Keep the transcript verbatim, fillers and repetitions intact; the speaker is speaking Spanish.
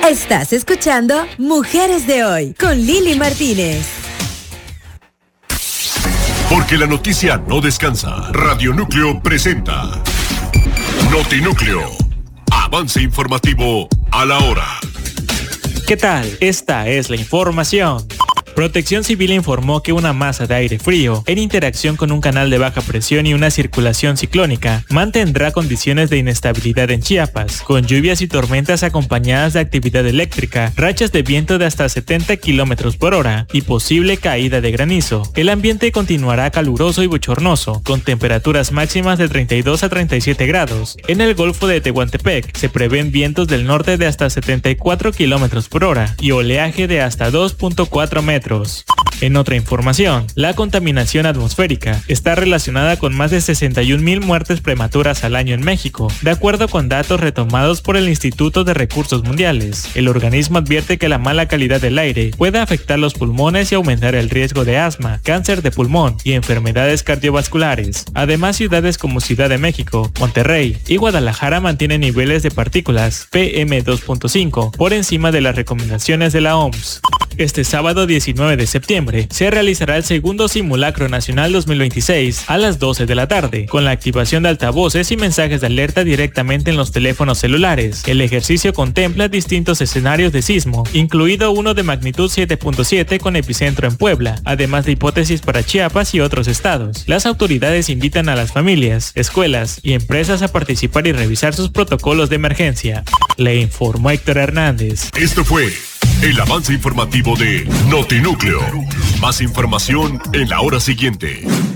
Estás escuchando Mujeres de Hoy con Lili Martínez. Porque la noticia no descansa. Radio Núcleo presenta Notinúcleo. Avance informativo a la hora. ¿Qué tal? Esta es la información. Protección Civil informó que una masa de aire frío, en interacción con un canal de baja presión y una circulación ciclónica, mantendrá condiciones de inestabilidad en Chiapas, con lluvias y tormentas acompañadas de actividad eléctrica, rachas de viento de hasta setenta kilómetros por hora y posible caída de granizo. El ambiente continuará caluroso y bochornoso, con temperaturas máximas de treinta y dos a treinta y siete grados. En el Golfo de Tehuantepec se prevén vientos del norte de hasta setenta y cuatro kilómetros por hora y oleaje de hasta dos punto cuatro metros. En otra información, la contaminación atmosférica está relacionada con más de sesenta y un mil muertes prematuras al año en México, de acuerdo con datos retomados por el Instituto de Recursos Mundiales. El organismo advierte que la mala calidad del aire puede afectar los pulmones y aumentar el riesgo de asma, cáncer de pulmón y enfermedades cardiovasculares. Además, ciudades como Ciudad de México, Monterrey y Guadalajara mantienen niveles de partículas P M dos punto cinco por encima de las recomendaciones de la O M S. Este sábado diecinueve de septiembre se realizará el segundo Simulacro Nacional dos mil veintiséis a las doce de la tarde, con la activación de altavoces y mensajes de alerta directamente en los teléfonos celulares. El ejercicio contempla distintos escenarios de sismo, incluido uno de magnitud siete punto siete con epicentro en Puebla, además de hipótesis para Chiapas y otros estados. Las autoridades invitan a las familias, escuelas y empresas a participar y revisar sus protocolos de emergencia. Le informó Héctor Hernández. Esto fue el avance informativo de Notinúcleo. Más información en la hora siguiente.